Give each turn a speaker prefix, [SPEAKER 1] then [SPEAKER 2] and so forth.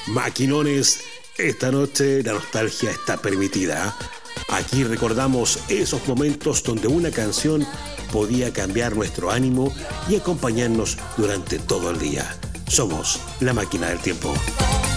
[SPEAKER 1] Maquinones, esta noche la nostalgia está permitida. Aquí recordamos esos momentos donde una canción podía cambiar nuestro ánimo y acompañarnos durante todo el día. Somos la máquina del tiempo.